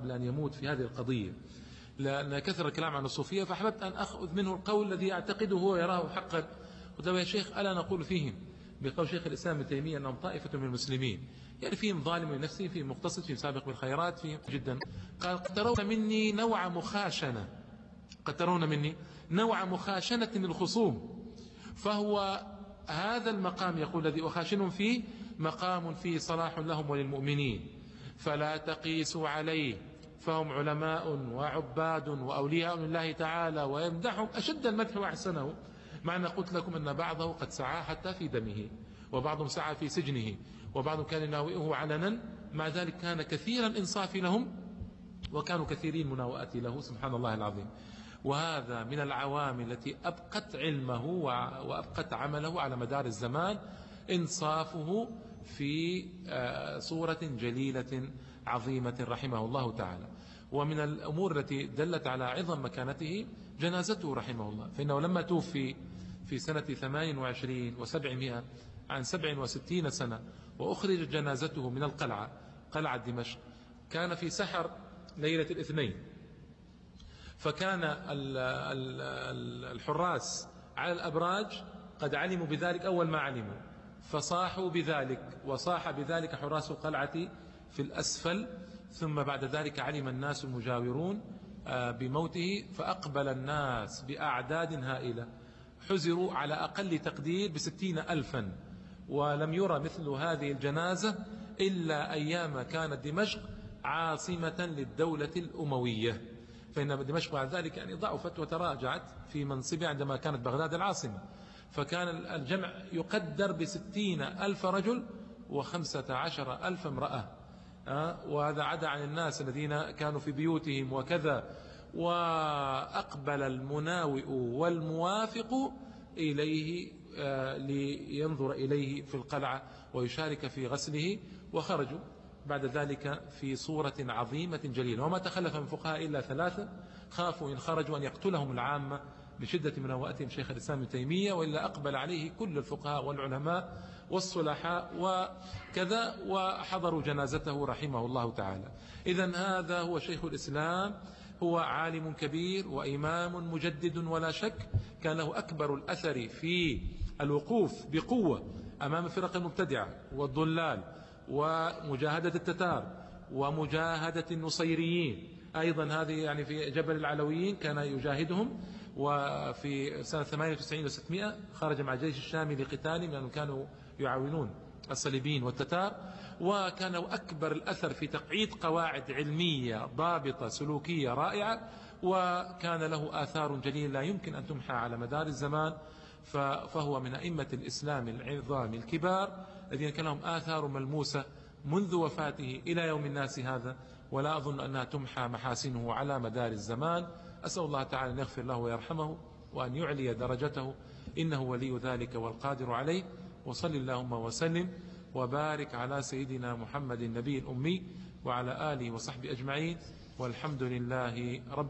قبل أن يموت في هذه القضية، لأن كثر الكلام عن الصوفية، فأحببت أن أخذ منه القول الذي يعتقده هو يراه حقا. قلت له: يا شيخ، ألا نقول فيهم بقول شيخ الإسلام ابن تيمية أنهم طائفة من المسلمين، يعني فيهم ظالم لنفسه، فيهم مقتصد، فيهم سابق بالخيرات، فيهم جدا. قال: قد ترون مني نوع مخاشنة، قد ترون مني نوع مخاشنة للخصوم، فهو هذا المقام يقول الذي أخاشنهم فيه مقام فيه صلاح لهم وللمؤمنين، فلا تقيسوا عليه، فهم علماء وعباد وأولياء لله تعالى، ويمدحهم أشد المدح وأحسنه، مع أن قلت لكم أن بعضه قد سعى حتى في دمه، وبعضهم سعى في سجنه، وبعضهم كان يناوئه علنا، مع ذلك كان كثيرا إنصاف لهم، وكانوا كثيرين مناوئة له، سبحان الله العظيم. وهذا من العوامل التي أبقت علمه وأبقت عمله على مدار الزمان، إنصافه في صورة جليلة عظيمة رحمه الله تعالى. ومن الأمور التي دلت على عظم مكانته جنازته رحمه الله، فإنه لما توفي في سنة 28 و700 عن 67 سنة، وأخرج جنازته من القلعة، قلعة دمشق، كان في سحر ليلة الاثنين، فكان الحراس على الأبراج قد علموا بذلك أول ما علموا، فصاحوا بذلك، وصاح بذلك حراس القلعة في الأسفل، ثم بعد ذلك علم الناس المجاورون بموته، فأقبل الناس بأعداد هائلة، حزروا على أقل تقدير ب60,000، ولم يرى مثل هذه الجنازة إلا أيام كانت دمشق عاصمة للدولة الأموية، فإن دمشق بعد ذلك يعني ضعفت وتراجعت في منصبها عندما كانت بغداد العاصمة، فكان الجمع يقدر ب60,000 رجل و15,000 امرأة، وهذا عدا عن الناس الذين كانوا في بيوتهم وكذا. وأقبل المناوئ والموافق إليه لينظر إليه في القلعة ويشارك في غسله، وخرجوا بعد ذلك في صورة عظيمة جليلة. وما تخلف من فقهاء إلا 3 خافوا إن خرجوا أن يقتلهم العامة بشدة مناوئتهم شيخ الإسلام ابن تيمية، وإلا أقبل عليه كل الفقهاء والعلماء والصلحاء وكذا، وحضروا جنازته رحمه الله تعالى. إذن هذا هو شيخ الإسلام، هو عالم كبير وإمام مجدد ولا شك، كان له أكبر الأثر في الوقوف بقوة أمام فرق المبتدعة والضلال، ومجاهدة التتار، ومجاهدة النصيريين أيضا، هذه يعني في جبل العلويين كان يجاهدهم، وفي سنة 98 و600 خرج مع الجيش الشامي لقتالهم لأنهم كانوا يعاونون الصليبيين والتتار، وكان له أكبر الأثر في تقعيد قواعد علمية ضابطة سلوكية رائعة، وكان له آثار جليلة لا يمكن أن تمحى على مدار الزمان، فهو من أئمة الإسلام العظام الكبار الذين كان لهم آثار ملموسة منذ وفاته إلى يوم الناس هذا، ولا أظن أنها تمحى محاسنه على مدار الزمان. أسأل الله تعالى أن يغفر له ويرحمه وأن يعلي درجته، إنه ولي ذلك والقادر عليه. وصل اللهم وسلم وبارك على سيدنا محمد النبي الأمي وعلى آله وصحبه أجمعين، والحمد لله رب